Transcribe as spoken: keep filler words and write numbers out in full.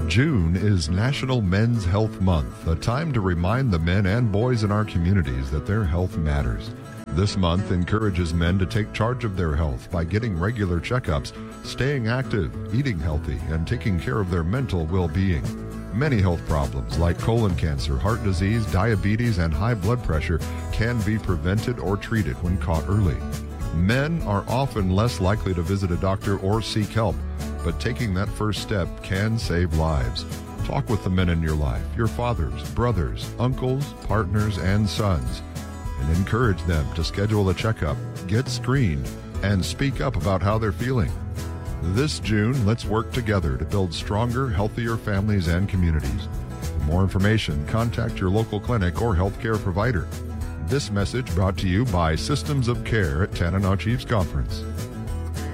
June is National Men's Health Month, a time to remind the men and boys in our communities that their health matters. This month encourages men to take charge of their health by getting regular checkups, staying active, eating healthy, and taking care of their mental well-being. Many health problems like colon cancer, heart disease, diabetes, and high blood pressure can be prevented or treated when caught early. Men are often less likely to visit a doctor or seek help, but taking that first step can save lives. Talk with the men in your life, your fathers, brothers, uncles, partners, and sons, and encourage them to schedule a checkup, get screened, and speak up about how they're feeling. This June, let's work together to build stronger, healthier families and communities. For more information, contact your local clinic or healthcare provider. This message brought to you by Systems of Care at Tanana Chiefs Conference.